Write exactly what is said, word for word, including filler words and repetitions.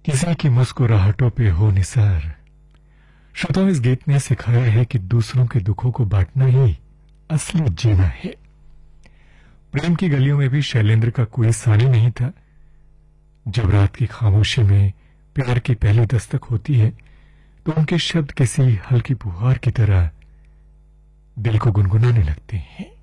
किसी की मुस्कुराहटों पे हो निसार। श्रोताओं, इस गीत ने सिखाया है कि दूसरों के दुखों को बांटना ही असली जीना है। प्रेम की गलियों में भी शैलेंद्र का कोई सानी नहीं था। जब रात की खामोशी में प्यार की पहली दस्तक होती है तो उनके शब्द किसी हल्की फुहार की तरह दिल को गुनगुनाने लगते हैं।